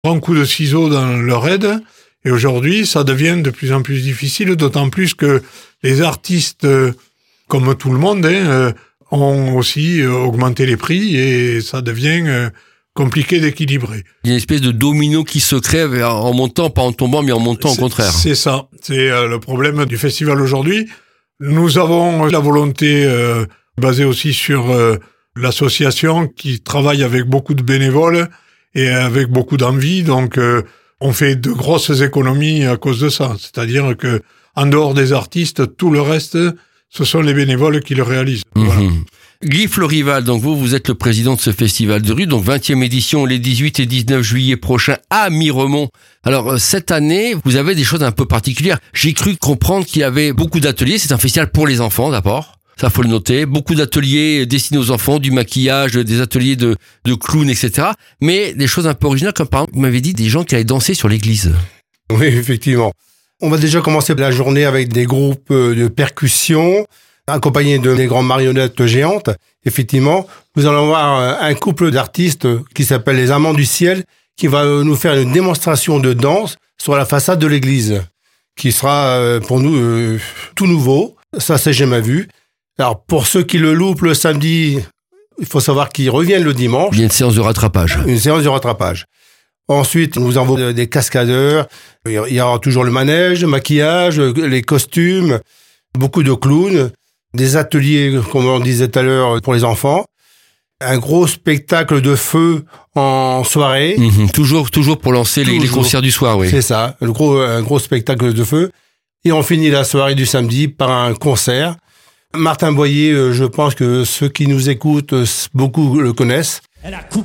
grand coup de ciseau dans leur aide. Et aujourd'hui, ça devient de plus en plus difficile, d'autant plus que les artistes, comme tout le monde, ont aussi augmenté les prix et ça devient compliqué d'équilibrer. Il y a une espèce de domino qui se crée en montant, pas en tombant, mais en montant au contraire. C'est ça. C'est le problème du festival aujourd'hui. Nous avons la volonté, basée aussi sur l'association qui travaille avec beaucoup de bénévoles et avec beaucoup d'envie. Donc, on fait de grosses économies à cause de ça. C'est-à-dire que en dehors des artistes, tout le reste, ce sont les bénévoles qui le réalisent. Voilà. Guy Florival, donc vous êtes le président de ce festival de rue, donc 20e édition les 18 et 19 juillet prochains à Miremont. Alors cette année, vous avez des choses un peu particulières. J'ai cru comprendre qu'il y avait beaucoup d'ateliers, c'est un festival pour les enfants d'abord. Ça faut le noter, beaucoup d'ateliers destinés aux enfants, du maquillage, des ateliers de clowns, etc. Mais des choses un peu originales, comme par exemple, vous m'avez dit des gens qui allaient danser sur l'église. Oui, effectivement. On va déjà commencer la journée avec des groupes de percussion, accompagnés de des grandes marionnettes géantes. Effectivement, nous allons voir un couple d'artistes qui s'appelle les Amants du Ciel, qui va nous faire une démonstration de danse sur la façade de l'église, qui sera pour nous tout nouveau. Ça, c'est jamais vu. Alors, pour ceux qui le loupent le samedi, il faut savoir qu'ils reviennent le dimanche. Il y a une séance de rattrapage. Une séance de rattrapage. Ensuite, nous avons des cascadeurs. Il y aura toujours le manège, le maquillage, les costumes, beaucoup de clowns, des ateliers, comme on disait tout à l'heure, pour les enfants. Un gros spectacle de feu en soirée. Toujours pour lancer les concerts du soir, oui. C'est ça, un gros spectacle de feu. Et on finit la soirée du samedi par un concert. Martin Boyer, je pense que ceux qui nous écoutent, beaucoup le connaissent.